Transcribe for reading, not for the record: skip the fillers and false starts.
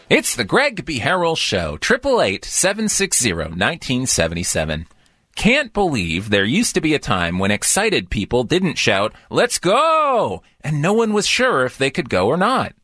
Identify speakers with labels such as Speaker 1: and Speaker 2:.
Speaker 1: It's the Greg B. Harrell Show, 888-760-1977. Can't believe there used to be a time when excited people didn't shout, "Let's go!" and no one was sure if they could go or not.